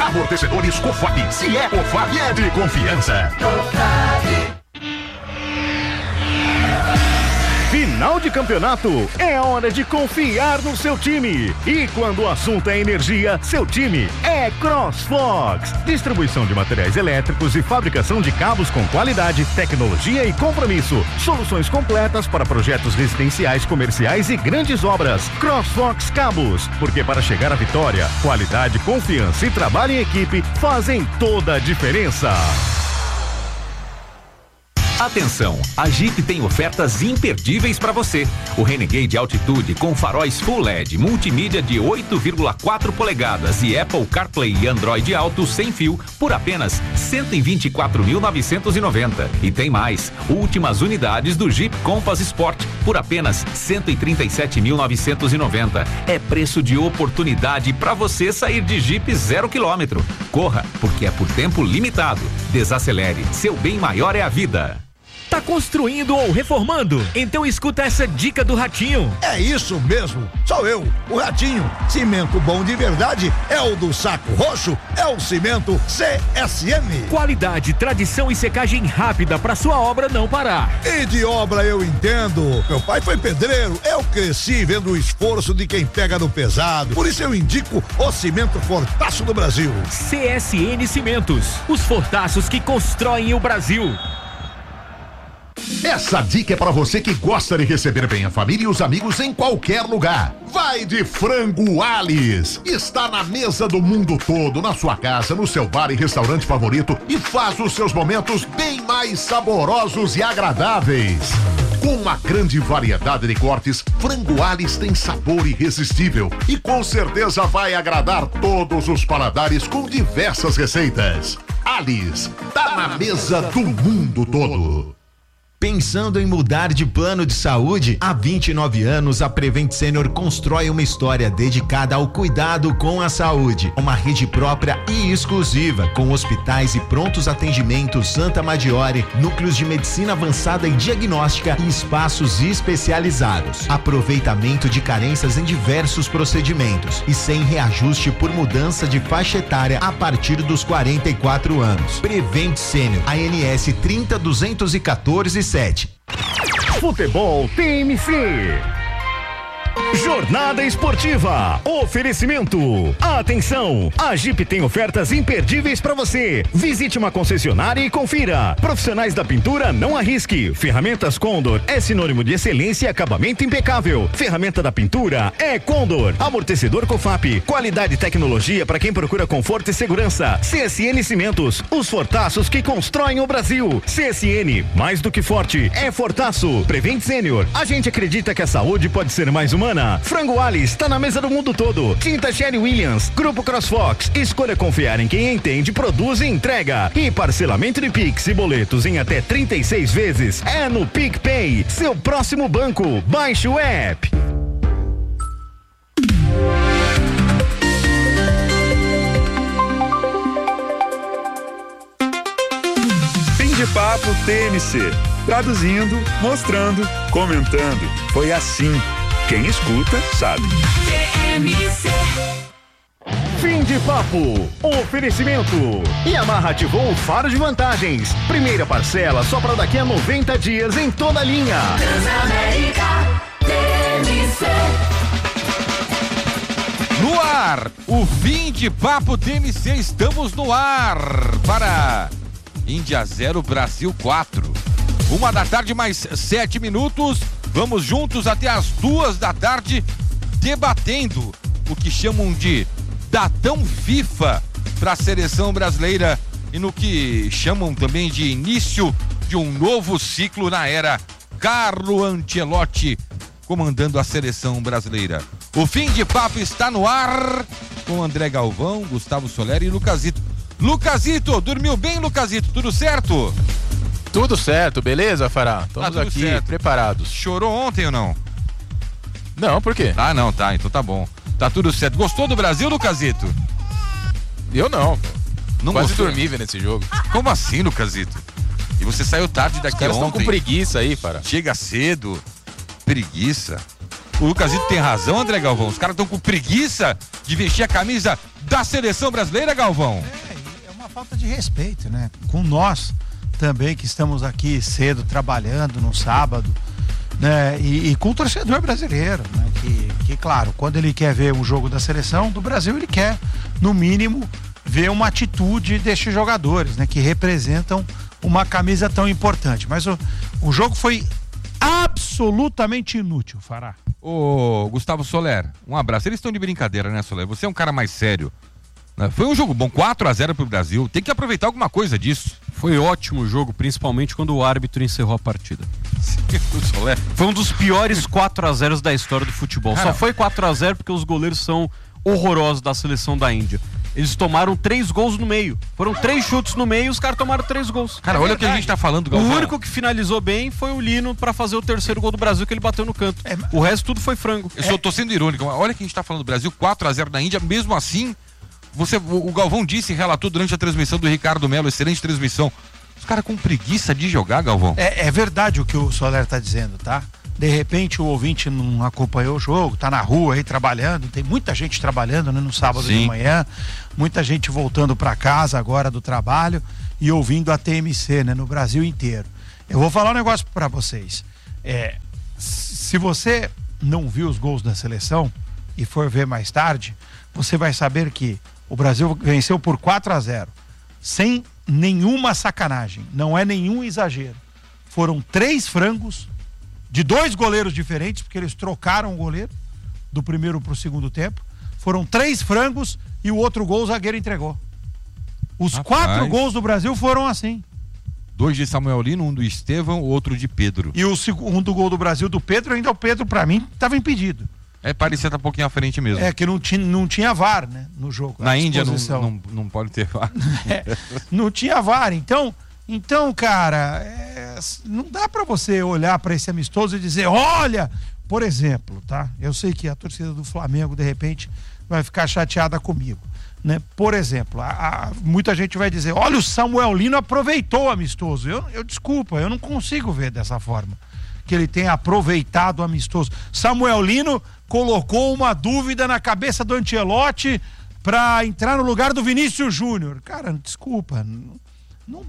Amortecedores Cofap. Se é Cofap, é de confiança. Final de campeonato, é hora de confiar no seu time. E quando o assunto é energia, seu time é CrossFox. Distribuição de materiais elétricos e fabricação de cabos com qualidade, tecnologia e compromisso. Soluções completas para projetos residenciais, comerciais e grandes obras. CrossFox Cabos, porque para chegar à vitória, qualidade, confiança e trabalho em equipe fazem toda a diferença. Atenção, a Jeep tem ofertas imperdíveis para você. O Renegade Altitude com faróis Full LED, multimídia de 8,4 polegadas e Apple CarPlay e Android Auto sem fio por apenas R$124.990. E tem mais, últimas unidades do Jeep Compass Sport por apenas R$137.990. É preço de oportunidade para você sair de Jeep 0 km. Corra, porque é por tempo limitado. Desacelere, seu bem maior é a vida. Tá construindo ou reformando? Então escuta essa dica do Ratinho. É isso mesmo, sou eu, o Ratinho. Cimento bom de verdade é o do Saco Roxo, é o cimento CSN. Qualidade, tradição e secagem rápida pra sua obra não parar. E de obra eu entendo. Meu pai foi pedreiro, eu cresci vendo o esforço de quem pega no pesado. Por isso eu indico o cimento Fortaço do Brasil. CSN Cimentos, os fortaços que constroem o Brasil. Essa dica é para você que gosta de receber bem a família e os amigos em qualquer lugar. Vai de Frango Alice. Está na mesa do mundo todo, na sua casa, no seu bar e restaurante favorito e faz os seus momentos bem mais saborosos e agradáveis. Com uma grande variedade de cortes, Frango Alice tem sabor irresistível e com certeza vai agradar todos os paladares com diversas receitas. Alice, tá na mesa do mundo todo. Pensando em mudar de plano de saúde? Há 29 anos, a Prevent Senior constrói uma história dedicada ao cuidado com a saúde. Uma rede própria e exclusiva, com hospitais e prontos atendimentos Santa Maggiore, núcleos de medicina avançada e diagnóstica e espaços especializados. Aproveitamento de carências em diversos procedimentos e sem reajuste por mudança de faixa etária a partir dos 44 anos. Prevent Senior, ANS 30214 Futebol TMC. Jornada esportiva. Oferecimento. Atenção, a Jeep tem ofertas imperdíveis para você. Visite uma concessionária e confira. Profissionais da pintura, não arrisque. Ferramentas Condor é sinônimo de excelência e acabamento impecável. Ferramenta da pintura é Condor. Amortecedor Cofap, qualidade e tecnologia para quem procura conforto e segurança. CSN Cimentos, os fortaços que constroem o Brasil. CSN, mais do que forte, é fortaço. Prevent Senior, a gente acredita que a saúde pode ser mais humana. Frango Alice está na mesa do mundo todo. Tinta Sherry Williams, Grupo CrossFox. Escolha confiar em quem entende, produz e entrega. E parcelamento de Pix e boletos em até 36 vezes é no PicPay. Seu próximo banco. Baixe o app. Fim de papo TMC. Traduzindo, mostrando, comentando. Foi assim. Quem escuta, sabe. Fim de papo. Oferecimento. Yamaha ativou o faro de vantagens. Primeira parcela só para daqui a 90 dias em toda a linha. Transamérica TMC. No ar, o Fim de Papo TMC. Estamos no ar para Índia 0, Brasil 4. 1h mais 7 minutos. Vamos juntos até as 2h debatendo o que chamam de datão FIFA para a seleção brasileira e no que chamam também de início de um novo ciclo na era Carlo Ancelotti comandando a seleção brasileira. O Fim de Papo está no ar com André Galvão, Gustavo Soler e Lucasito. Lucasito, dormiu bem, Lucasito? Tudo certo? Tudo certo, beleza, Fará? Estamos aqui certo. Preparados. Chorou ontem ou não? Não, por quê? Ah, não, tá, então tá bom. Tá tudo certo. Gostou do Brasil, Lucasito? Eu não. Não Quase gostou? dormi vendo esse jogo. Como assim, Lucasito? E você saiu tarde daqui ontem. Os caras estão com preguiça aí, Fará. Chega cedo. Preguiça. O Lucasito tem razão, André Galvão. Os caras estão com preguiça de vestir a camisa da seleção brasileira, Galvão? É uma falta de respeito, né? Com nós também que estamos aqui cedo trabalhando no sábado, né? E com o torcedor brasileiro, né? Que claro, quando ele quer ver um jogo da seleção do Brasil, ele quer, no mínimo, ver uma atitude destes jogadores, né? Que representam uma camisa tão importante. Mas o jogo foi absolutamente inútil, Fará. Ô, Gustavo Soler, um abraço. Eles estão de brincadeira, né, Soler? Você é um cara mais sério. Foi um jogo bom, 4-0 pro Brasil. Tem que aproveitar alguma coisa disso. Foi ótimo o jogo, principalmente quando o árbitro encerrou a partida. Foi um dos piores 4-0 da história do futebol. Só foi 4-0 porque os goleiros são horrorosos da seleção da Índia. Eles tomaram 3 gols no meio. Foram 3 chutes no meio e os caras tomaram 3 gols. Cara, olha o que a gente tá falando, Galvão. O único que finalizou bem foi o Lino pra fazer o terceiro gol do Brasil, que ele bateu no canto. O resto tudo foi frango. Eu só tô sendo irônico. Olha que a gente tá falando do Brasil, 4-0 na Índia. Mesmo assim, o Galvão disse e relatou durante a transmissão do Ricardo Melo, excelente transmissão. Os caras com preguiça de jogar, Galvão. É verdade o que o Soler tá dizendo, tá? De repente o ouvinte não acompanhou o jogo, tá na rua aí trabalhando, tem muita gente trabalhando, né, no sábado de manhã, muita gente voltando para casa agora do trabalho e ouvindo a TMC, né, no Brasil inteiro. Eu vou falar um negócio para vocês. Se você não viu os gols da seleção e for ver mais tarde, você vai saber que o Brasil venceu por 4-0, sem nenhuma sacanagem, não é nenhum exagero. Foram 3 frangos de 2 goleiros diferentes, porque eles trocaram o goleiro do primeiro pro segundo tempo. Foram 3 frangos e o outro gol o zagueiro entregou. Os 4 gols do Brasil foram assim. 2 de Samuel Lino, um do Estevão, o outro de Pedro. E o segundo gol do Brasil do Pedro, ainda o Pedro, pra mim, estava impedido. Parecia estar um pouquinho à frente mesmo. Que não tinha VAR, né, no jogo. Na Índia não pode ter VAR. Não tinha VAR, então cara, não dá pra você olhar pra esse amistoso e dizer, olha, por exemplo, tá? Eu sei que a torcida do Flamengo, de repente, vai ficar chateada comigo, né? Por exemplo, muita gente vai dizer, olha, o Samuel Lino aproveitou o amistoso. Desculpa, eu não consigo ver dessa forma, que ele tenha aproveitado o amistoso. Samuel Lino colocou uma dúvida na cabeça do Ancelotti pra entrar no lugar do Vinícius Júnior. Cara, desculpa, não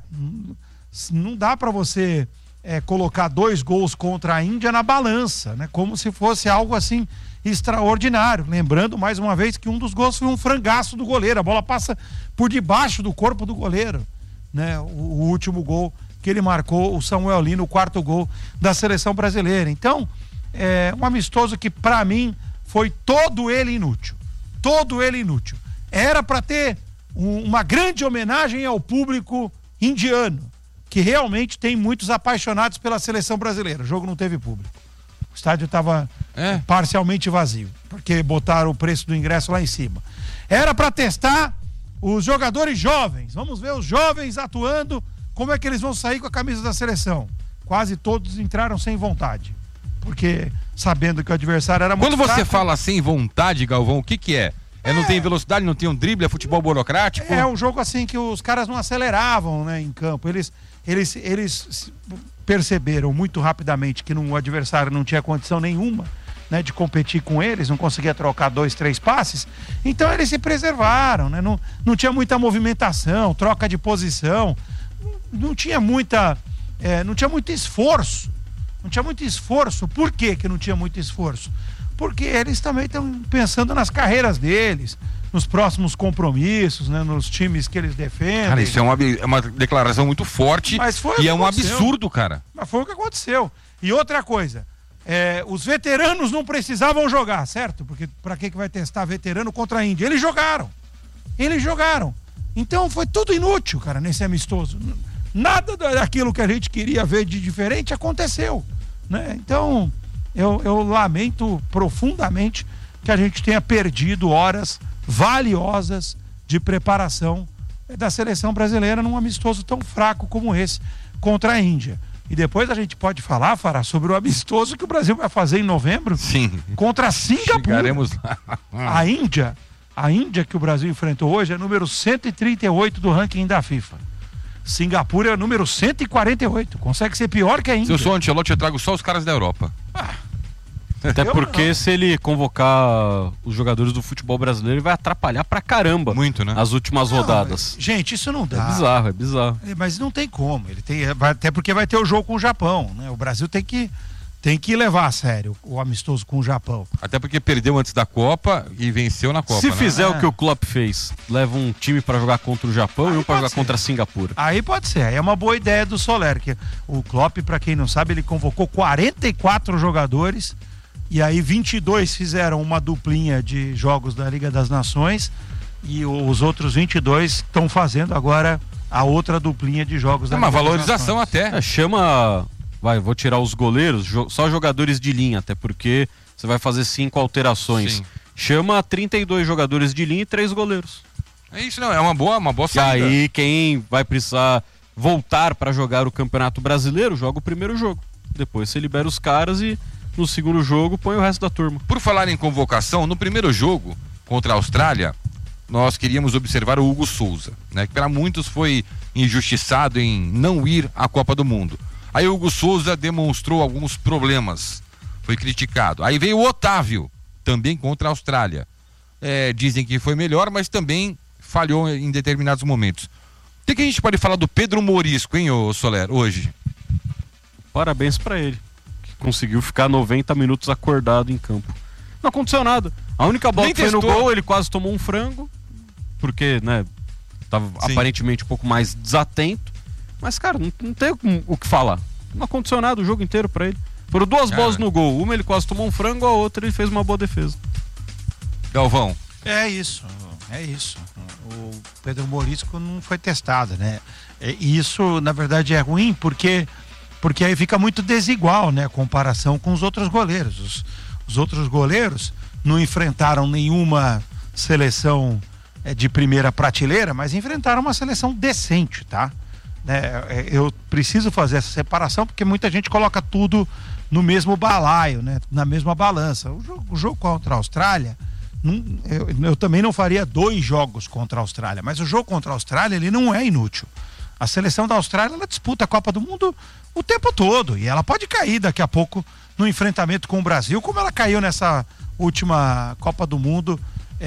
dá para você colocar 2 gols contra a Índia na balança, né? Como se fosse algo assim extraordinário. Lembrando mais uma vez que um dos gols foi um frangaço do goleiro, a bola passa por debaixo do corpo do goleiro, né? O último gol que ele marcou, o Samuel Lino, o 4º gol da seleção brasileira. Então, um amistoso que para mim foi todo ele inútil. Era para ter uma grande homenagem ao público indiano, que realmente tem muitos apaixonados pela seleção brasileira. O jogo não teve público. O estádio estava parcialmente vazio, porque botaram o preço do ingresso lá em cima. Era para testar os jogadores jovens. Vamos ver os jovens atuando, como é que eles vão sair com a camisa da seleção. Quase todos entraram sem vontade, porque sabendo que o adversário era muito fraco. Quando você fala sem vontade, Galvão, o que é? Não tem velocidade, não tem um drible, é futebol burocrático? É um jogo assim que os caras não aceleravam, né, em campo. Eles perceberam muito rapidamente que o adversário não tinha condição nenhuma, né, de competir com eles, não conseguia trocar 2, 3 passes. Então eles se preservaram, né? Não tinha muita movimentação, troca de posição, não tinha muito esforço. Não tinha muito esforço. Por que não tinha muito esforço? Porque eles também estão pensando nas carreiras deles, nos próximos compromissos, né, nos times que eles defendem. Cara, isso é uma declaração muito forte e é um absurdo, cara. Mas foi o que aconteceu. E outra coisa, os veteranos não precisavam jogar, certo? Porque para que vai testar veterano contra a Índia? Eles jogaram. Então foi tudo inútil, cara, nesse amistoso. Nada daquilo que a gente queria ver de diferente aconteceu, né? Então eu lamento profundamente que a gente tenha perdido horas valiosas de preparação da seleção brasileira num amistoso tão fraco como esse contra a Índia. E depois a gente pode falar, Fará, sobre o amistoso que o Brasil vai fazer em novembro. Sim. Contra a Singapura. Chegaremos lá. A Índia que o Brasil enfrentou hoje é número 138 do ranking da FIFA. Singapura é o número 148. Consegue ser pior que a Índia. Se eu sou Ancelotti, eu trago só os caras da Europa. Até porque se ele convocar os jogadores do futebol brasileiro, ele vai atrapalhar pra caramba. Muito, né? As últimas rodadas. Gente, isso não dá. É bizarro. Mas não tem como. Até porque vai ter o jogo com o Japão, né? O Brasil tem que levar a sério o amistoso com o Japão. Até porque perdeu antes da Copa e venceu na Copa. Se fizer o que o Klopp fez, leva um time pra jogar contra o Japão e um pra jogar contra a Singapura. Aí pode ser. Aí é uma boa ideia do Soler, que o Klopp, pra quem não sabe, ele convocou 44 jogadores e aí 22 fizeram uma duplinha de jogos da Liga das Nações e os outros 22 estão fazendo agora a outra duplinha de jogos da Liga das Nações. É uma valorização até. Vou tirar os goleiros, só jogadores de linha, até porque você vai fazer 5 alterações. Sim. Chama 32 jogadores de linha e 3 goleiros. É isso, não, é uma boa saída. E aí quem vai precisar voltar para jogar o Campeonato Brasileiro, joga o primeiro jogo. Depois você libera os caras e no segundo jogo põe o resto da turma. Por falar em convocação, no primeiro jogo contra a Austrália, nós queríamos observar o Hugo Souza, né, que para muitos foi injustiçado em não ir à Copa do Mundo. Aí o Hugo Souza demonstrou alguns problemas, foi criticado. Aí veio o Otávio, também contra a Austrália. Dizem que foi melhor, mas também falhou em determinados momentos. O que a gente pode falar do Pedro Morisco, hein, ô Soler, hoje? Parabéns pra ele, que conseguiu ficar 90 minutos acordado em campo. Não aconteceu nada. A única bola que foi no gol, ele quase tomou um frango, porque, né, tava aparentemente um pouco mais desatento. Mas, cara, não tem o que falar. Não aconteceu nada o jogo inteiro pra ele. Foram 2 bolas no gol. Uma ele quase tomou um frango, a outra ele fez uma boa defesa. Galvão. É isso. O Pedro Morisco não foi testado, né? E isso, na verdade, é ruim porque aí fica muito desigual, né? A comparação com os outros goleiros. Os outros goleiros não enfrentaram nenhuma seleção de primeira prateleira, mas enfrentaram uma seleção decente, tá? Eu preciso fazer essa separação porque muita gente coloca tudo no mesmo balaio, né? Na mesma balança. O jogo contra a Austrália, eu também não faria 2 jogos contra a Austrália, mas o jogo contra a Austrália ele não é inútil. A seleção da Austrália ela disputa a Copa do Mundo o tempo todo e ela pode cair daqui a pouco no enfrentamento com o Brasil, como ela caiu nessa última Copa do Mundo,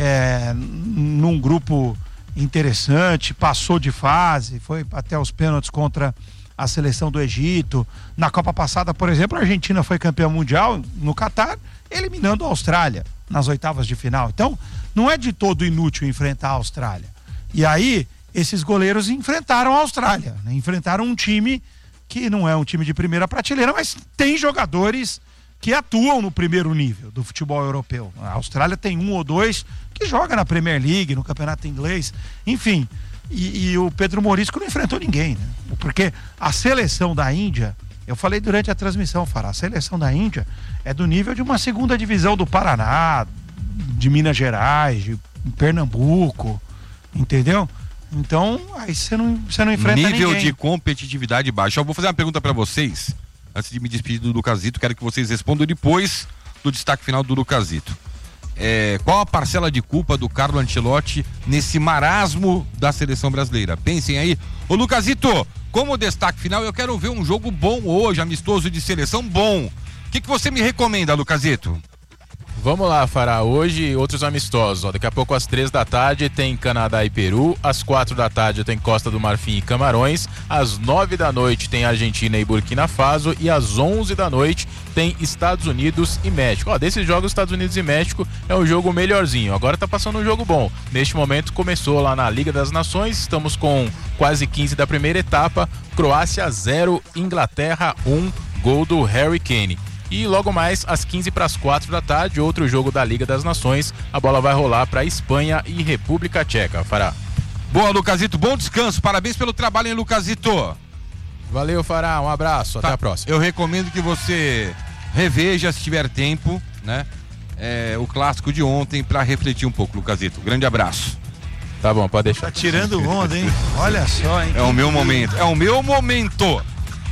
num grupo interessante, passou de fase, foi até os pênaltis contra a seleção do Egito. Na Copa passada, por exemplo, a Argentina foi campeã mundial no Catar, eliminando a Austrália nas oitavas de final. Então, não é de todo inútil enfrentar a Austrália. E aí, esses goleiros enfrentaram a Austrália, né? Enfrentaram um time que não é um time de primeira prateleira, mas tem jogadores que atuam no primeiro nível do futebol europeu. A Austrália tem 1 ou 2 que joga na Premier League, no campeonato inglês, enfim. E o Pedro Morisco não enfrentou ninguém, né? Porque a seleção da Índia, eu falei durante a transmissão, Fará, a seleção da Índia é do nível de uma segunda divisão do Paraná, de Minas Gerais, de Pernambuco, entendeu? Então, aí você não enfrenta nível ninguém. De competitividade baixo. Eu vou fazer uma pergunta para vocês, antes de me despedir do Lucasito, quero que vocês respondam depois do destaque final do Lucasito. Qual a parcela de culpa do Carlo Ancelotti nesse marasmo da seleção brasileira? Pensem aí. Ô Lucasito, como destaque final, eu quero ver um jogo bom hoje, amistoso de seleção bom. O que você me recomenda, Lucasito? Vamos lá, Fará. Hoje, outros amistosos. Daqui a pouco, às 3 da tarde, tem Canadá e Peru. Às 4 da tarde, tem Costa do Marfim e Camarões. Às 9 da noite, tem Argentina e Burkina Faso. E às 11 da noite, tem Estados Unidos e México. Desses jogos, Estados Unidos e México é o jogo melhorzinho. Agora tá passando um jogo bom. Neste momento, começou lá na Liga das Nações. Estamos com quase 15 da primeira etapa. Croácia 0, Inglaterra 1, gol do Harry Kane. E logo mais, às 15 para as 4 da tarde, outro jogo da Liga das Nações. A bola vai rolar para Espanha e República Tcheca. Fará. Boa, Lucasito. Bom descanso. Parabéns pelo trabalho, hein, Lucasito? Valeu, Fará. Um abraço. Até a próxima. Eu recomendo que você reveja, se tiver tempo, né? O clássico de ontem para refletir um pouco, Lucasito. Grande abraço. Tá bom, pode deixar. Tá tirando onda, hein? Olha só, hein? É o meu momento. É o meu momento.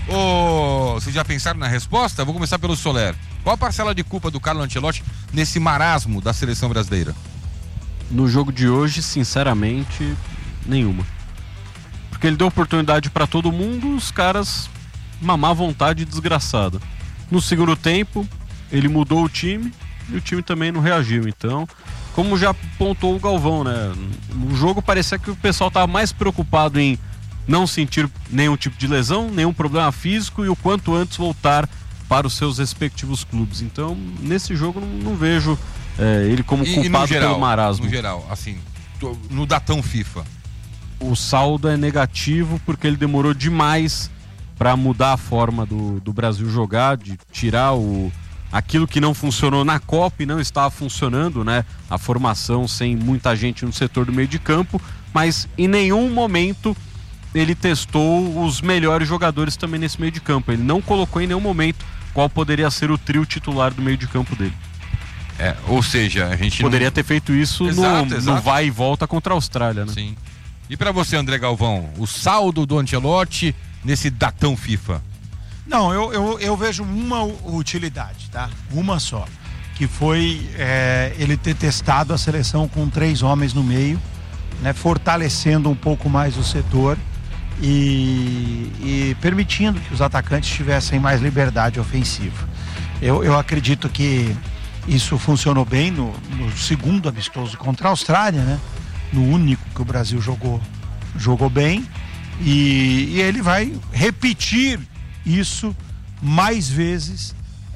Vocês já pensaram na resposta? Vou começar pelo Soler. Qual a parcela de culpa do Carlo Ancelotti nesse marasmo da seleção brasileira? No jogo de hoje, sinceramente, nenhuma. Porque ele deu oportunidade pra todo mundo, os caras mamar à vontade desgraçada. No segundo tempo, ele mudou o time e o time também não reagiu. Então, como já pontuou o Galvão, né? No jogo parecia que o pessoal estava mais preocupado em não sentir nenhum tipo de lesão, nenhum problema físico e o quanto antes voltar para os seus respectivos clubes. Então, nesse jogo não vejo ele como culpado pelo marasmo. No geral, assim, no datão FIFA. O saldo é negativo porque ele demorou demais para mudar a forma do Brasil jogar, de tirar aquilo que não funcionou na Copa e não estava funcionando, né? A formação sem muita gente no setor do meio de campo, mas em nenhum momento ele testou os melhores jogadores também nesse meio de campo. Ele não colocou em nenhum momento qual poderia ser o trio titular do meio de campo dele. Ou seja, a gente poderia ter feito isso no vai e volta contra a Austrália, né? Sim. E para você, André Galvão, o saldo do Ancelotti nesse datão FIFA? Não, eu vejo uma utilidade, tá? Uma só, que foi ele ter testado a seleção com 3 homens no meio, né? Fortalecendo um pouco mais o setor e permitindo que os atacantes tivessem mais liberdade ofensiva. Eu acredito que isso funcionou bem no segundo amistoso contra a Austrália, né? No único que o Brasil jogou bem, e ele vai repetir isso mais vezes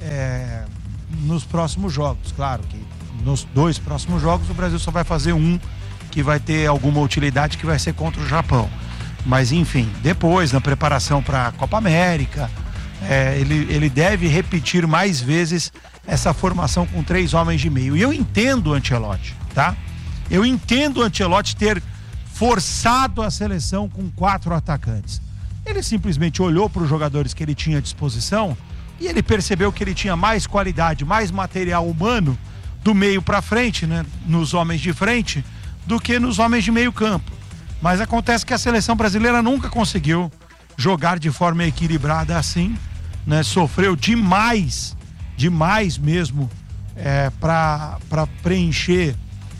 nos próximos jogos. Claro que nos 2 próximos jogos o Brasil só vai fazer um que vai ter alguma utilidade, que vai ser contra o Japão. Mas enfim, depois na preparação para a Copa América, ele deve repetir mais vezes essa formação com 3 homens de meio. E eu entendo o Ancelotti, tá? Eu entendo o Ancelotti ter forçado a seleção com 4 atacantes. Ele simplesmente olhou para os jogadores que ele tinha à disposição e ele percebeu que ele tinha mais qualidade, mais material humano do meio para frente, né, nos homens de frente, do que nos homens de meio campo. Mas acontece que a seleção brasileira nunca conseguiu jogar de forma equilibrada assim, né? Sofreu demais mesmo para preencher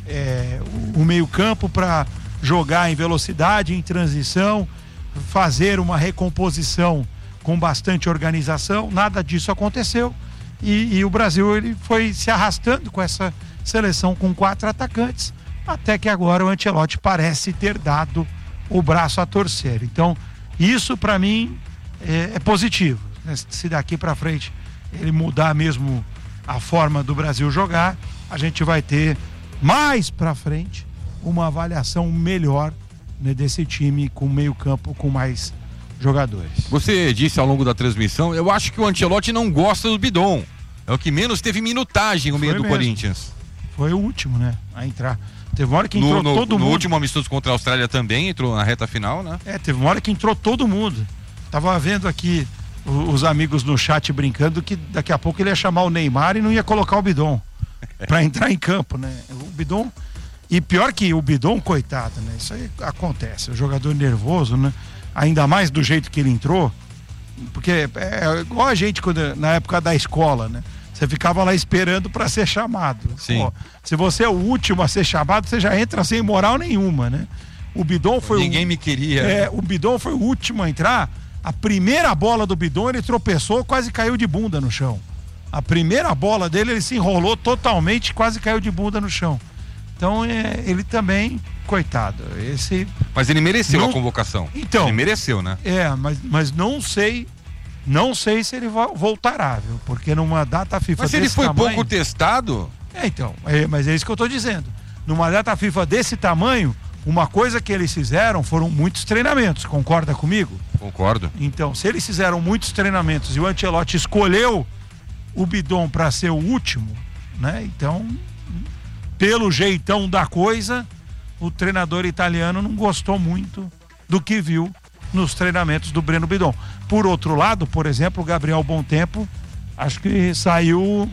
o meio campo, para jogar em velocidade, em transição, fazer uma recomposição com bastante organização. Nada disso aconteceu e o Brasil ele foi se arrastando com essa seleção com 4 atacantes, até que agora o Ancelotti parece ter dado o braço a torcer. Então isso para mim é positivo, né? Se daqui para frente ele mudar mesmo a forma do Brasil jogar, a gente vai ter mais para frente uma avaliação melhor, né, desse time com meio campo com mais jogadores. Você disse ao longo da transmissão, eu acho que o Ancelotti não gosta do Bidon. É o que menos teve minutagem no meio do Corinthians. Foi o último, né, a entrar. Teve uma hora que entrou todo mundo. No último amistoso contra a Austrália também entrou na reta final, né? Teve uma hora que entrou todo mundo. Tava vendo aqui os amigos no chat brincando que daqui a pouco ele ia chamar o Neymar e não ia colocar o Bidon para entrar em campo, né? O Bidon, e pior que o Bidon, coitado, né? Isso aí acontece, o jogador nervoso, né? Ainda mais do jeito que ele entrou, porque é igual a gente quando, na época da escola, né? Você ficava lá esperando para ser chamado. Sim. Pô, se você é o último a ser chamado, você já entra sem moral nenhuma, né? O Bidon foi Ninguém me queria. O Bidon foi o último a entrar. A primeira bola do Bidon, ele tropeçou, quase caiu de bunda no chão. A primeira bola dele, ele se enrolou totalmente, quase caiu de bunda no chão. Então, ele também, coitado, Mas ele mereceu a convocação. Então, ele mereceu, né? Mas não sei se ele voltará, viu? Porque numa data FIFA Mas se ele foi tamanho, pouco testado... mas é isso que eu tô dizendo. Numa data FIFA desse tamanho, uma coisa que eles fizeram foram muitos treinamentos, concorda comigo? Concordo. Então, se eles fizeram muitos treinamentos e o Ancelotti escolheu o Bidon para ser o último, né? Então, pelo jeitão da coisa, o treinador italiano não gostou muito do que viu nos treinamentos do Breno Bidon. Por outro lado, por exemplo, o Gabriel Bontempo, acho que saiu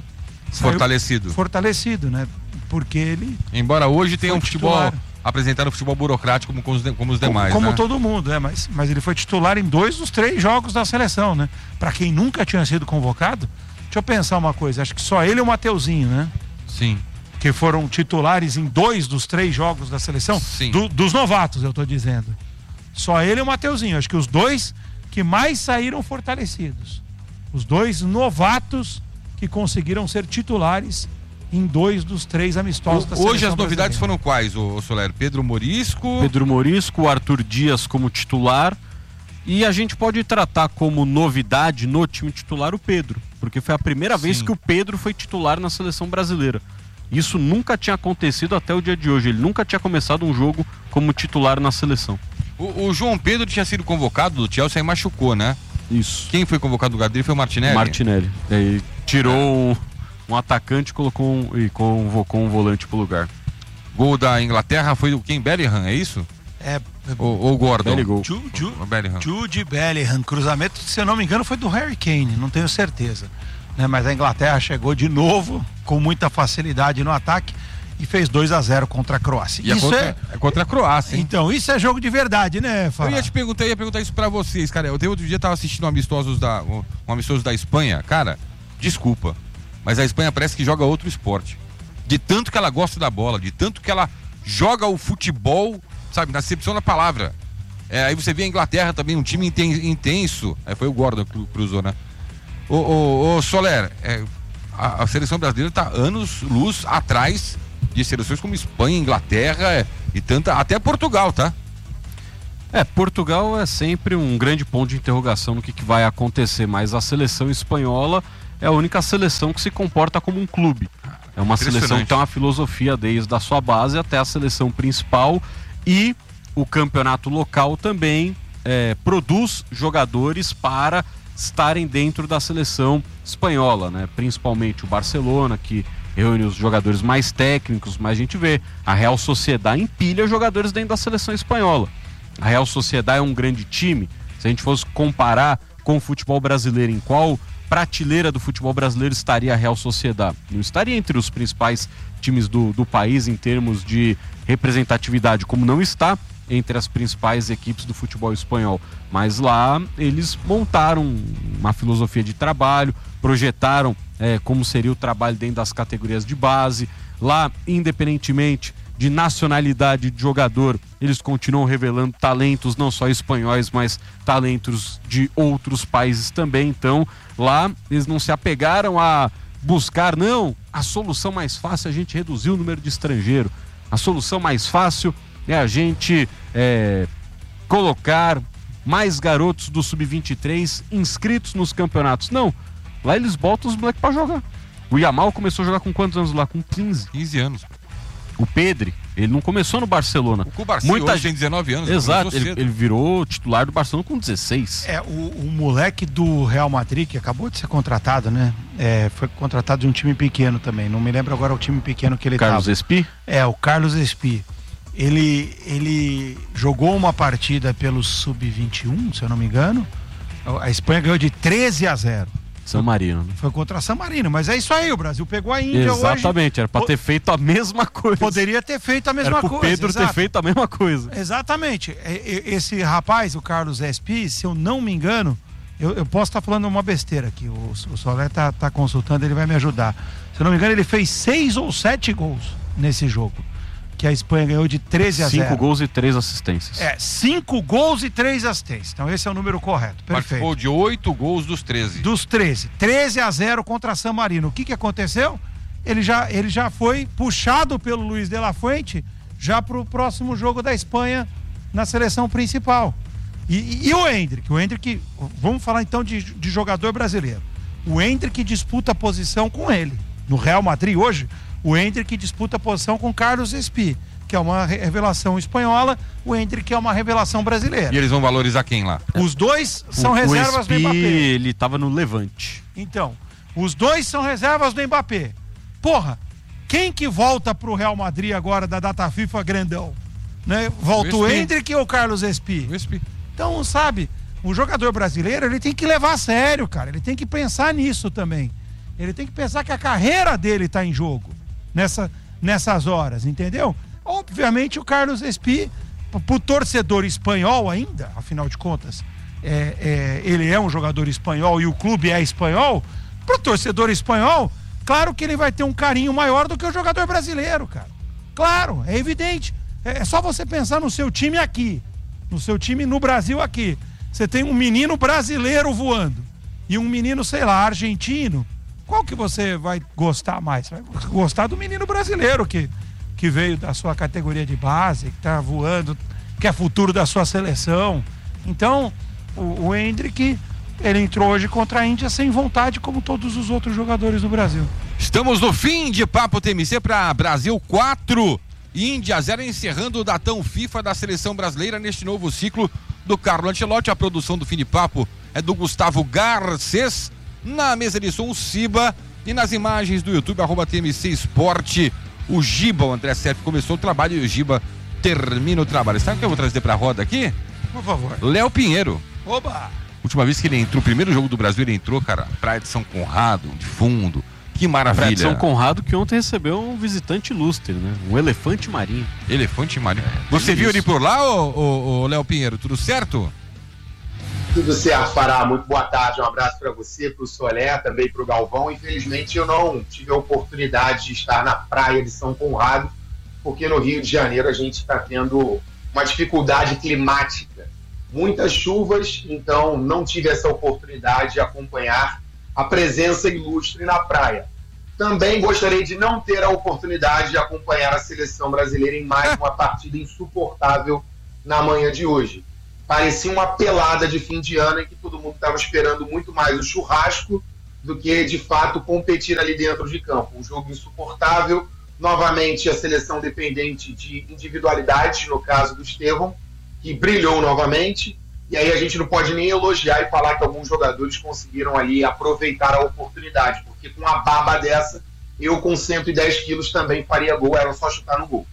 fortalecido, né? Porque ele... Embora hoje tenha um futebol... apresentando o futebol burocrático como os demais, como né? todo mundo, mas ele foi titular em 2 dos 3 jogos da seleção, né? Pra quem nunca tinha sido convocado, deixa eu pensar uma coisa, acho que só ele e o Mateuzinho, né? Sim. Que foram titulares em 2 dos 3 jogos da seleção. Sim. Dos novatos, eu tô dizendo. Só ele e o Mateuzinho, acho que os 2 que mais saíram fortalecidos. Os 2 novatos que conseguiram ser titulares em 2 dos 3 amistosos da Hoje seleção as novidades brasileira. foram quais, o Soler? Pedro Morisco, o Arthur Dias como titular, e a gente pode tratar como novidade no time titular o Pedro, porque foi a primeira vez que o Pedro foi titular na seleção brasileira. Isso nunca tinha acontecido até o dia de hoje, ele nunca tinha começado um jogo como titular na seleção. O João Pedro tinha sido convocado do Chelsea e machucou, né? Isso. Quem foi convocado no lugar dele foi o Martinelli? Martinelli. Ele tirou um atacante e convocou um volante pro lugar. Gol da Inglaterra foi o quem? Bellingham, é isso? Ou Gordon? Jude Bellingham. Cruzamento, se eu não me engano, foi do Harry Kane, não tenho certeza. Né? Mas a Inglaterra chegou de novo com muita facilidade no ataque e fez 2-0 contra a Croácia. E isso é contra a Croácia, hein? Então, isso é jogo de verdade, né, Fará? Eu ia perguntar isso pra vocês, cara. Eu outro dia tava assistindo um amistoso da Espanha. Cara, desculpa, mas a Espanha parece que joga outro esporte. De tanto que ela gosta da bola, de tanto que ela joga o futebol, sabe, na acepção da palavra. Aí você vê a Inglaterra também, um time intenso. Foi o Gordon que cruzou, né? Ô Soler, a seleção brasileira tá anos-luz atrás de seleções como Espanha, Inglaterra e tanta, até Portugal, tá? Portugal é sempre um grande ponto de interrogação no que vai acontecer, mas a seleção espanhola é a única seleção que se comporta como um clube. É uma seleção que tem uma filosofia desde a sua base até a seleção principal, e o campeonato local também produz jogadores para estarem dentro da seleção espanhola, né? Principalmente o Barcelona, que reúne os jogadores mais técnicos, mas a gente vê a Real Sociedad empilha jogadores dentro da seleção espanhola. A Real Sociedad é um grande time. Se a gente fosse comparar com o futebol brasileiro, em qual prateleira do futebol brasileiro estaria a Real Sociedad? Não estaria entre os principais times do país em termos de representatividade, como não está entre as principais equipes do futebol espanhol. Mas lá eles montaram uma filosofia de trabalho, projetaram como seria o trabalho dentro das categorias de base. Lá, independentemente de nacionalidade de jogador, eles continuam revelando talentos não só espanhóis, mas talentos de outros países também. Então, lá eles não se apegaram a buscar, não, a solução mais fácil é a gente reduzir o número de estrangeiro. A solução mais fácil é a gente colocar mais garotos do Sub-23 inscritos nos campeonatos. Não, lá eles botam os moleques pra jogar. O Yamal começou a jogar com quantos anos lá? Com 15 anos. O Pedri, ele não começou no Barcelona. O Kubarsi hoje tem 19 anos. Exato, ele virou titular do Barcelona com 16. O moleque do Real Madrid, que acabou de ser contratado, né? Foi contratado de um time pequeno também. Não me lembro agora o time pequeno que ele estava. Carlos Espí? O Carlos Espí. Ele jogou uma partida pelo Sub-21, se eu não me engano. A Espanha ganhou de 13-0. San Marino. Foi contra San Marino, mas é isso aí, o Brasil pegou a Índia hoje. Exatamente, era pra ter feito a mesma coisa. Poderia ter feito a mesma coisa. Era pro Pedro ter feito a mesma coisa. Exatamente. Esse rapaz, o Carlos Espí, se eu não me engano, eu posso estar falando uma besteira aqui, o Soler tá consultando, ele vai me ajudar. Se eu não me engano, ele fez 6 ou 7 gols nesse jogo, que a Espanha ganhou de 13-0. 5 gols e 3 assistências. 5 gols e 3 assistências. Então esse é o número correto. Perfeito. Participou de 8 gols dos 13. Dos 13. 13-0 contra San Marino. O que aconteceu? Ele já foi puxado pelo Luiz de la Fuente já pro próximo jogo da Espanha na seleção principal. E o Endrick? O Endrick, vamos falar então de jogador brasileiro. O Endrick disputa a posição com ele. No Real Madrid hoje, o Endrick disputa a posição com Carlos Espí, que é uma revelação espanhola, o Endrick é uma revelação brasileira. E eles vão valorizar quem lá? Os dois são reservas do Mbappé. Ele tava no Levante. Então, os dois são reservas do Mbappé. Porra, quem que volta pro Real Madrid agora da data FIFA grandão? Né? Volta o Endrick ou o Carlos Espí? O Espí. Então, sabe, o jogador brasileiro, ele tem que levar a sério, cara. Ele tem que pensar nisso também. Ele tem que pensar que a carreira dele tá em jogo nessas horas, entendeu? Obviamente o Carlos Espí, pro torcedor espanhol ainda, afinal de contas, ele é um jogador espanhol e o clube é espanhol, pro torcedor espanhol, claro que ele vai ter um carinho maior do que o jogador brasileiro, cara. Claro, é evidente. É só você pensar no seu time aqui, no seu time no Brasil aqui. Você tem um menino brasileiro voando e um menino, sei lá, argentino, qual que você vai gostar mais? Vai gostar do menino brasileiro que veio da sua categoria de base, que tá voando, que é futuro da sua seleção. Então, o Hendrick, ele entrou hoje contra a Índia sem vontade, como todos os outros jogadores do Brasil. Estamos no fim de Papo TMC para Brasil 4, Índia 0, encerrando o datão FIFA da seleção brasileira neste novo ciclo do Carlo Ancelotti. A produção do fim de papo é do Gustavo Garcês, na mesa de som o Ciba, e nas imagens do YouTube, @TMC Esporte, o Giba, o André Serpe começou o trabalho e o Giba termina o trabalho. Sabe o que eu vou trazer pra roda aqui? Por favor. Léo Pinheiro. Oba! Última vez que ele entrou, o primeiro jogo do Brasil, ele entrou, cara, Praia de São Conrado, de fundo. Que maravilha. Praia de São Conrado, que ontem recebeu um visitante ilustre, né? Um elefante marinho. Elefante marinho. Você viu ele por lá, ô Léo Pinheiro? Tudo certo? Tudo certo, Fará. Muito boa tarde. Um abraço para você, para o Solé, também para o Galvão. Infelizmente, eu não tive a oportunidade de estar na Praia de São Conrado, porque no Rio de Janeiro a gente está tendo uma dificuldade climática. Muitas chuvas, então não tive essa oportunidade de acompanhar a presença ilustre na praia. Também gostaria de não ter a oportunidade de acompanhar a seleção brasileira em mais uma partida insuportável na manhã de hoje. Parecia uma pelada de fim de ano em que todo mundo estava esperando muito mais o churrasco do que, de fato, competir ali dentro de campo. Um jogo insuportável, novamente a seleção dependente de individualidades, no caso do Estevão, que brilhou novamente, e aí a gente não pode nem elogiar e falar que alguns jogadores conseguiram ali aproveitar a oportunidade, porque com uma baba dessa, eu com 110 quilos também faria gol, era só chutar no gol.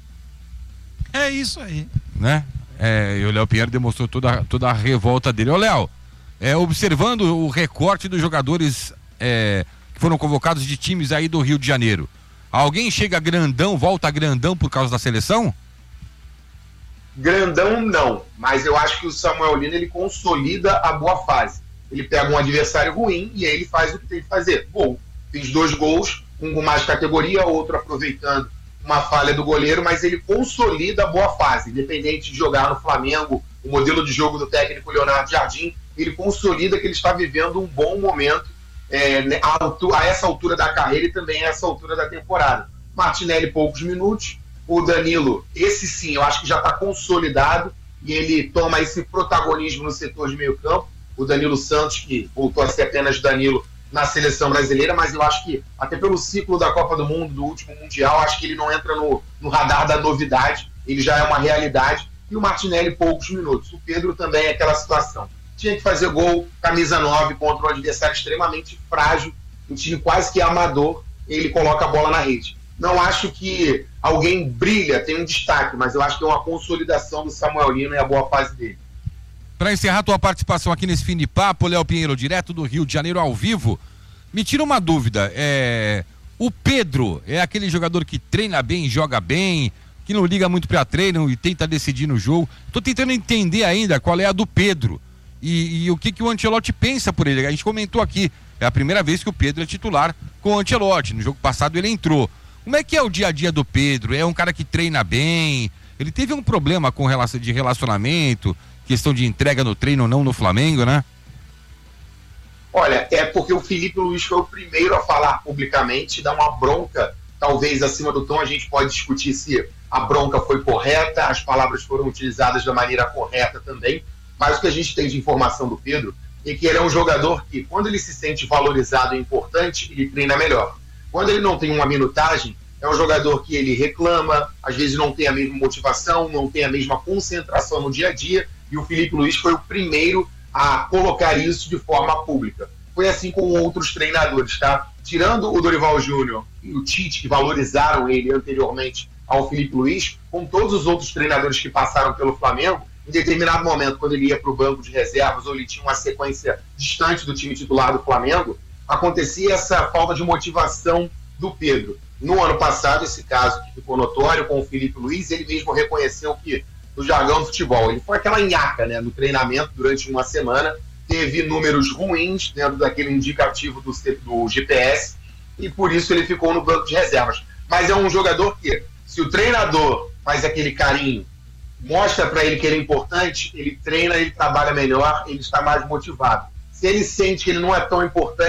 É isso aí. Né? E o Léo Pinheiro demonstrou toda a revolta dele. Ô Léo, observando o recorte dos jogadores que foram convocados de times aí do Rio de Janeiro, alguém chega grandão, volta grandão por causa da seleção? Grandão não, mas eu acho que o Samuel Lino, ele consolida a boa fase. Ele pega um adversário ruim e aí ele faz o que tem que fazer. Gol. Fez 2 gols, um com mais categoria, outro aproveitando uma falha do goleiro, mas ele consolida a boa fase. Independente de jogar no Flamengo, o modelo de jogo do técnico Leonardo Jardim, ele consolida que ele está vivendo um bom momento a essa altura da carreira e também a essa altura da temporada. Martinelli, poucos minutos. O Danilo, esse sim, eu acho que já está consolidado e ele toma esse protagonismo no setor de meio campo. O Danilo Santos, que voltou a ser apenas Danilo na seleção brasileira, mas eu acho que, até pelo ciclo da Copa do Mundo, do último Mundial, acho que ele não entra no radar da novidade, ele já é uma realidade. E o Martinelli, poucos minutos. O Pedro também é aquela situação. Tinha que fazer gol, camisa 9, contra um adversário extremamente frágil, um time quase que amador, ele coloca a bola na rede. Não acho que alguém brilha, tem um destaque, mas eu acho que é uma consolidação do Samuel Lino e a boa fase dele. Para encerrar tua participação aqui nesse fim de papo, Léo Pinheiro, direto do Rio de Janeiro ao vivo, me tira uma dúvida, o Pedro é aquele jogador que treina bem, joga bem, que não liga muito para treino e tenta decidir no jogo? Tô tentando entender ainda qual é a do Pedro e o que o Ancelotti pensa por ele. A gente comentou aqui, é a primeira vez que o Pedro é titular com o Ancelotti, no jogo passado ele entrou. Como é que é o dia a dia do Pedro? É um cara que treina bem? Ele teve um problema com de relacionamento, questão de entrega no treino ou não no Flamengo, né? Olha, é porque o Felipe Luiz foi o primeiro a falar publicamente, dar uma bronca, talvez acima do tom. A gente pode discutir se a bronca foi correta, as palavras foram utilizadas da maneira correta também, mas o que a gente tem de informação do Pedro é que ele é um jogador que, quando ele se sente valorizado e importante, ele treina melhor. Quando ele não tem uma minutagem, é um jogador que ele reclama, às vezes não tem a mesma motivação, não tem a mesma concentração no dia a dia, e o Felipe Luiz foi o primeiro a colocar isso de forma pública. Foi assim com outros treinadores, tá? Tirando o Dorival Júnior e o Tite, que valorizaram ele anteriormente ao Felipe Luiz, com todos os outros treinadores que passaram pelo Flamengo, em determinado momento, quando ele ia para o banco de reservas ou ele tinha uma sequência distante do time titular do Flamengo, acontecia essa falta de motivação do Pedro. No ano passado, esse caso que ficou notório com o Felipe Luiz, ele mesmo reconheceu que, no jargão do futebol, ele foi aquela nhaca, né, no treinamento durante uma semana, teve números ruins dentro daquele indicativo do GPS, e por isso ele ficou no banco de reservas. Mas é um jogador que, se o treinador faz aquele carinho, mostra para ele que ele é importante, ele treina, ele trabalha melhor, ele está mais motivado. Se ele sente que ele não é tão importante,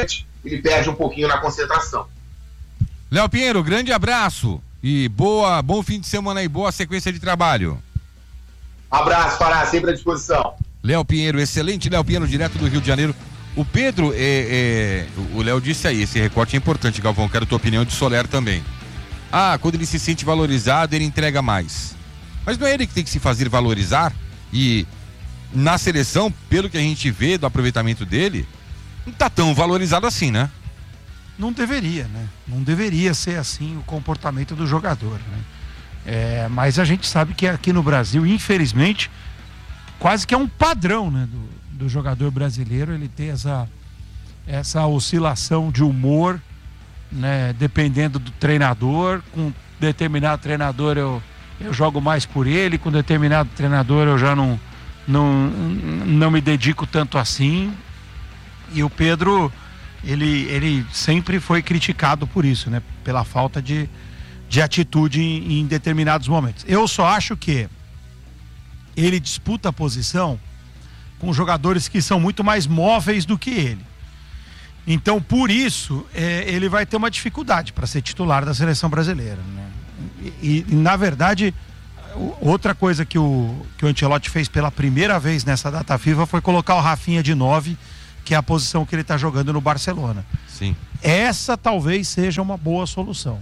ele perde um pouquinho na concentração. Léo Pinheiro, grande abraço e bom fim de semana e boa sequência de trabalho. Abraço, Fará, sempre à disposição. Léo Pinheiro, excelente Léo Pinheiro, direto do Rio de Janeiro. O Pedro, o Léo disse aí, esse recorte é importante, Galvão, quero tua opinião de Soler também. Quando ele se sente valorizado, ele entrega mais. Mas não é ele que tem que se fazer valorizar? E na seleção, pelo que a gente vê do aproveitamento dele, não tá tão valorizado assim, né? Não deveria, né? Não deveria ser assim o comportamento do jogador, né? Mas a gente sabe que aqui no Brasil, infelizmente, quase que é um padrão, né, do jogador brasileiro, ele ter essa oscilação de humor, né, dependendo do treinador. Com determinado treinador eu jogo mais por ele, com determinado treinador eu já não me dedico tanto assim. E o Pedro, ele sempre foi criticado por isso, né, pela falta de atitude em determinados momentos. Eu só acho que ele disputa a posição com jogadores que são muito mais móveis do que ele. Então, por isso, ele vai ter uma dificuldade para ser titular da seleção brasileira, né? E, na verdade, outra coisa que o Ancelotti fez pela primeira vez nessa data FIFA foi colocar o Rafinha de 9, que é a posição que ele está jogando no Barcelona. Sim. Essa talvez seja uma boa solução.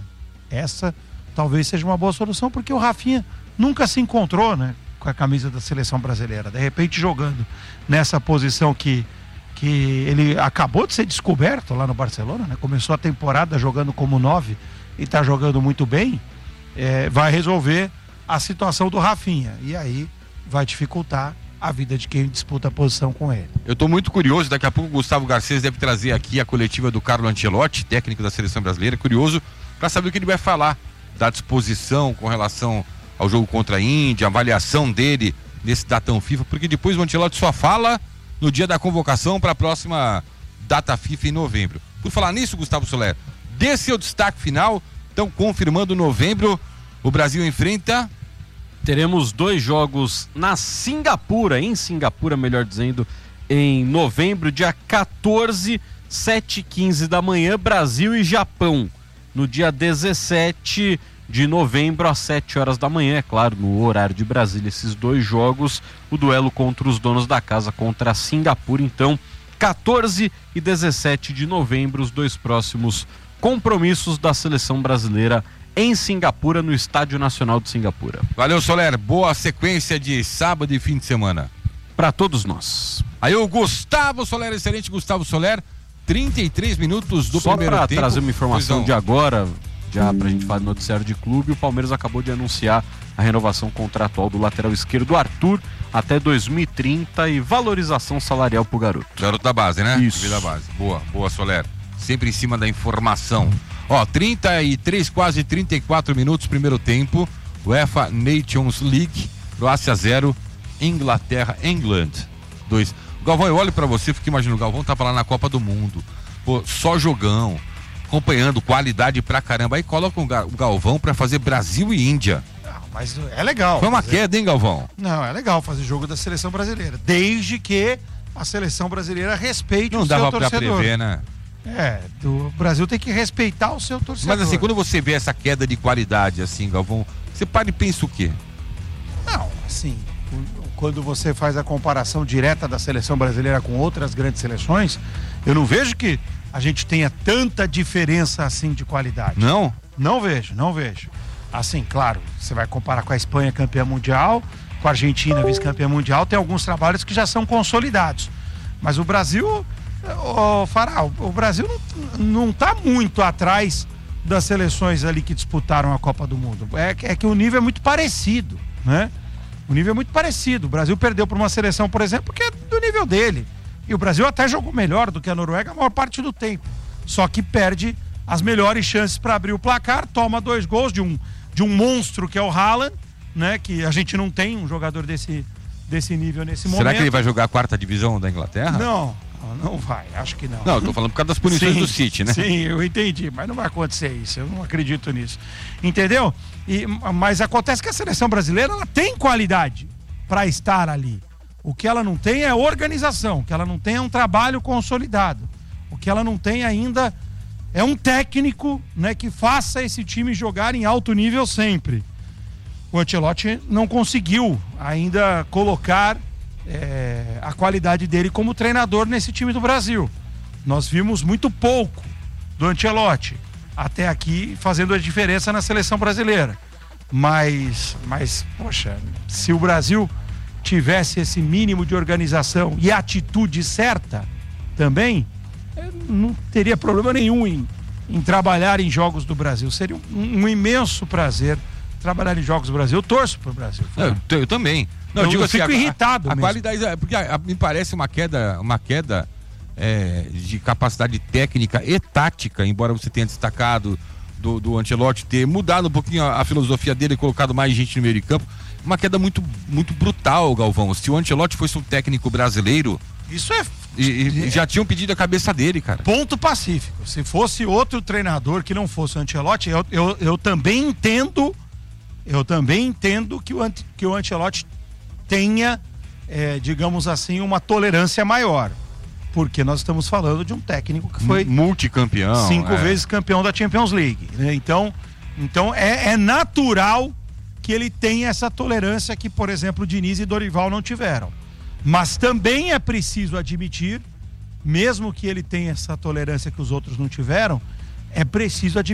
Porque o Rafinha nunca se encontrou, né, com a camisa da seleção brasileira. De repente, jogando nessa posição que ele acabou de ser descoberto lá no Barcelona, né? Começou a temporada jogando como 9 e está jogando muito bem, vai resolver a situação do Rafinha. E aí vai dificultar a vida de quem disputa a posição com ele. Eu estou muito curioso, daqui a pouco o Gustavo Garcês deve trazer aqui a coletiva do Carlo Ancelotti, técnico da seleção brasileira, curioso para saber o que ele vai falar da disposição com relação ao jogo contra a Índia, a avaliação dele nesse datão FIFA, porque depois o Ancelotti só fala no dia da convocação para a próxima data FIFA em novembro. Por falar nisso, Gustavo Soler, dê seu destaque final. Então, confirmando novembro, o Brasil enfrenta... Teremos 2 jogos em Singapura, melhor dizendo, em novembro, dia 14, 7h15 da manhã, Brasil e Japão. No dia 17 de novembro, às 7 horas da manhã, é claro, no horário de Brasília, esses 2 jogos, o duelo contra os donos da casa, contra a Singapura. Então, 14 e 17 de novembro, os 2 próximos compromissos da seleção brasileira em Singapura, no Estádio Nacional de Singapura. Valeu, Soler, boa sequência de sábado e fim de semana para todos nós. Aí o Gustavo Soler, excelente Gustavo Soler, 33 minutos do primeiro tempo. Só para trazer uma informação de agora, já pra gente falar do noticiário de clube, o Palmeiras acabou de anunciar a renovação contratual do lateral esquerdo Arthur até 2030 e valorização salarial pro garoto. Garoto da base, né? Isso. Da base. Boa, Soler. Sempre em cima da informação. 33, quase 34 minutos, primeiro tempo. UEFA Nations League, Croácia 0, Inglaterra, England 2. Galvão, eu olho pra você, fico imaginando, o Galvão tava lá na Copa do Mundo, só jogão, acompanhando, qualidade pra caramba. Aí coloca o Galvão pra fazer Brasil e Índia. Não, mas é legal. Foi uma queda, hein, Galvão? Não, é legal fazer jogo da seleção brasileira, desde que a seleção brasileira respeite o seu torcedor. Não dava pra prever, né? O Brasil tem que respeitar o seu torcedor. Mas assim, quando você vê essa queda de qualidade, assim, Galvão, você para e pensa o quê? Não, assim, quando você faz a comparação direta da seleção brasileira com outras grandes seleções, eu não vejo que a gente tenha tanta diferença assim de qualidade. Não? Não vejo. Assim, claro, você vai comparar com a Espanha campeã mundial, com a Argentina vice-campeã mundial, tem alguns trabalhos que já são consolidados. Mas o Brasil... Fará, o Brasil não está muito atrás das seleções ali que disputaram a Copa do Mundo. É que o nível é muito parecido, né? O nível é muito parecido. O Brasil perdeu para uma seleção, por exemplo, que é do nível dele. E o Brasil até jogou melhor do que a Noruega a maior parte do tempo. Só que perde as melhores chances para abrir o placar, toma 2 gols de um monstro que é o Haaland, né? Que a gente não tem um jogador desse nível nesse momento. Será que ele vai jogar a 4ª divisão da Inglaterra? Não vai, acho que não. Não, eu tô falando por causa das punições do City, né? Sim, eu entendi, mas não vai acontecer isso, eu não acredito nisso. Entendeu? Mas acontece que a seleção brasileira, ela tem qualidade para estar ali. O que ela não tem é organização, o que ela não tem é um trabalho consolidado. O que ela não tem ainda é um técnico, né, que faça esse time jogar em alto nível sempre. O Ancelotti não conseguiu ainda colocar a qualidade dele como treinador nesse time do Brasil. Nós vimos muito pouco do Ancelotti até aqui fazendo a diferença na seleção brasileira. Mas, poxa, se o Brasil tivesse esse mínimo de organização e atitude certa também, não teria problema nenhum em trabalhar em jogos do Brasil. Seria um imenso prazer trabalhar em jogos do Brasil. Eu torço pro Brasil. Eu também. Não, eu digo assim, fico irritado. A qualidade, porque me parece uma queda de capacidade técnica e tática, embora você tenha destacado do Ancelotti ter mudado um pouquinho a filosofia dele e colocado mais gente no meio de campo. Uma queda muito, muito brutal, Galvão. Se o Ancelotti fosse um técnico brasileiro, isso é. Já tinham pedido a cabeça dele, cara. Ponto pacífico. Se fosse outro treinador que não fosse o Ancelotti, eu também entendo. Eu também entendo que o Ancelotti tenha, digamos assim, uma tolerância maior. Porque nós estamos falando de um técnico que foi multicampeão, 5 vezes campeão da Champions League, né? Então é natural que ele tenha essa tolerância que, por exemplo, Diniz e Dorival não tiveram. Mas também é preciso admitir, mesmo que ele tenha essa tolerância que os outros não tiveram, é preciso admitir